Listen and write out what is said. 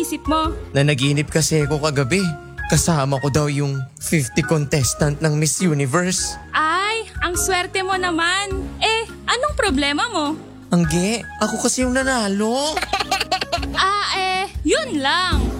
isip mo? Nanaginip kasi ako kagabi. Kasama ko daw yung 50 contestant ng Miss Universe. Ay, ang swerte mo naman. Anong problema mo? Angge, ako kasi yung nanalo. Yun lang.